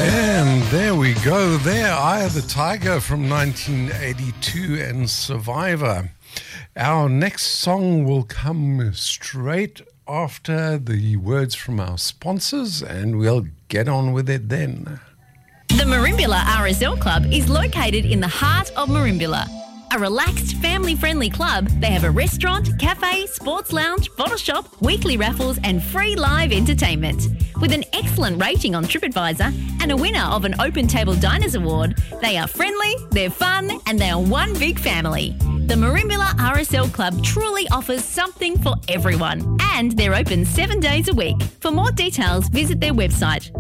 And there we go. There, Eye of the Tiger from 1982 and Survivor. Our next song will come straight after the words from our sponsors, and we'll get on with it then. The Merimbula RSL Club is located in the heart of Merimbula. A relaxed, family-friendly club, they have a restaurant, cafe, sports lounge, bottle shop, weekly raffles and free live entertainment. With an excellent rating on TripAdvisor and a winner of an Open Table Diners Award, they are friendly, they're fun and they are one big family. The Merimbula RSL Club truly offers something for everyone, and they're open 7 days a week. For more details, visit their website,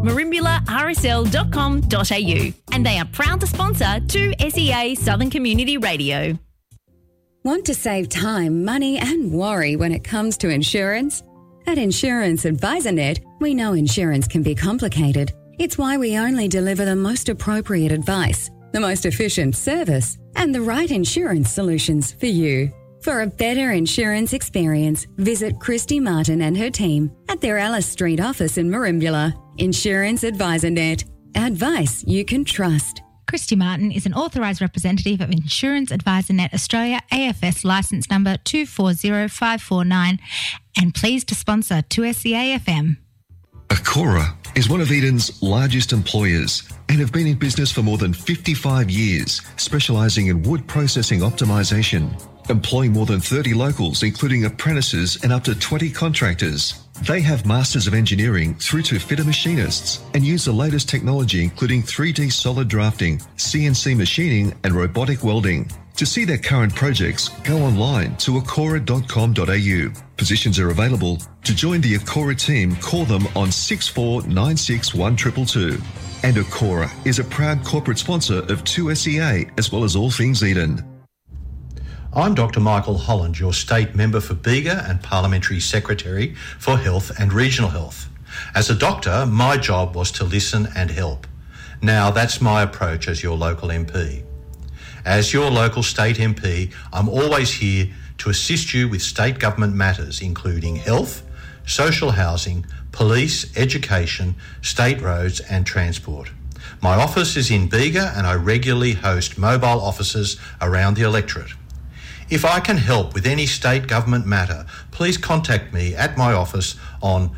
merimbularsl.com.au, and they are proud to sponsor 2SEA Southern Community Radio. Want to save time, money and worry when it comes to insurance? At Insurance AdvisorNet, we know insurance can be complicated. It's why we only deliver the most appropriate advice, the most efficient service, and the right insurance solutions for you. For a better insurance experience, visit Christy Martin and her team at their Alice Street office in Merimbula. Insurance AdvisorNet. Advice you can trust. Christy Martin is an authorised representative of Insurance AdvisorNet Australia, AFS licence number 240549, and pleased to sponsor 2SEA FM. Acora is one of Eden's largest employers and have been in business for more than 55 years, specialising in wood processing optimisation, employing more than 30 locals, including apprentices and up to 20 contractors. They have Masters of Engineering through to fitter machinists and use the latest technology, including 3D solid drafting, CNC machining and robotic welding. To see their current projects, go online to acora.com.au. Positions are available. To join the Acora team, call them on 6496 1222. And Acora is a proud corporate sponsor of 2SEA as well as all things Eden. I'm Dr. Michael Holland, your State Member for Bega and Parliamentary Secretary for Health and Regional Health. As a doctor, my job was to listen and help. Now that's my approach as your local MP. As your local state MP, I'm always here to assist you with state government matters, including health, social housing, police, education, state roads and transport. My office is in Bega and I regularly host mobile offices around the electorate. If I can help with any state government matter, please contact me at my office on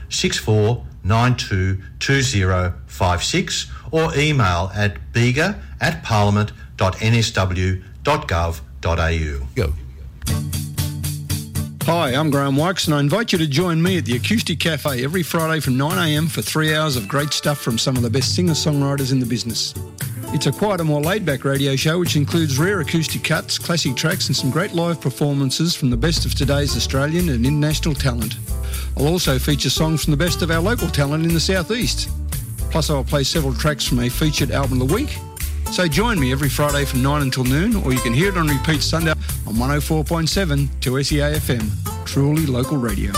64922056 or email at bega@parliament.nsw.gov.au. Go. Hi, I'm Graham Wykes and I invite you to join me at the Acoustic Cafe every Friday from 9am for 3 hours of great stuff from some of the best singer-songwriters in the business. It's a quieter, more laid-back radio show which includes rare acoustic cuts, classic tracks and some great live performances from the best of today's Australian and international talent. I'll also feature songs from the best of our local talent in the southeast. Plus I'll play several tracks from a featured album of the week. So join me every Friday from 9 until noon, or you can hear it on repeat Sunday on 104.7 2SEA FM. Truly local radio.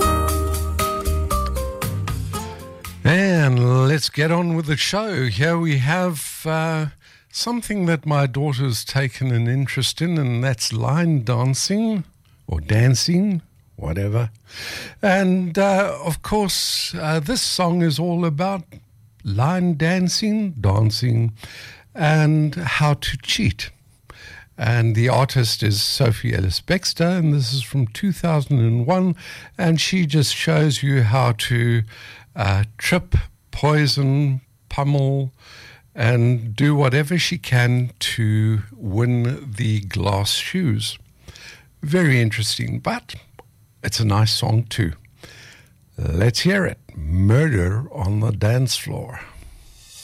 And let's get on with the show. Here we have something that my daughter's taken an interest in, and that's line dancing or dancing, whatever. And of course, this song is all about line dancing, and how to cheat. And the artist is Sophie Ellis-Bextor, and this is from 2001, and she just shows you how to trip, poison, pummel, and do whatever she can to win the glass shoes. Very interesting, but it's a nice song too. Let's hear it. Murder on the Dance Floor.